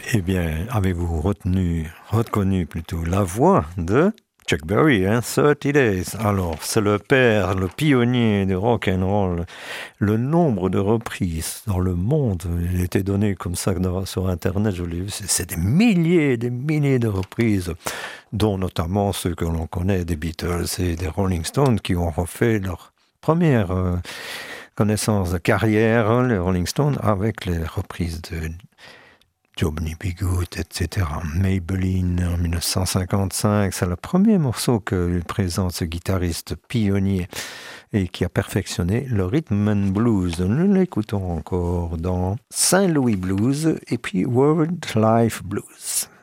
Eh bien, avez-vous reconnu plutôt la voix de Chuck Berry, 30 Days. Alors, c'est le père, le pionnier du rock and roll. Le nombre de reprises dans le monde, il était donné comme ça sur Internet, je l'ai vu, c'est des milliers de reprises, dont notamment ceux que l'on connaît des Beatles et des Rolling Stones qui ont refait leur première connaissance de carrière, hein, les Rolling Stones, avec les reprises de Johnny B. Good, etc. Maybelline en 1955, c'est le premier morceau que présente ce guitariste pionnier et qui a perfectionné le rhythm and blues. Nous l'écoutons encore dans Saint Louis Blues et puis World Life Blues.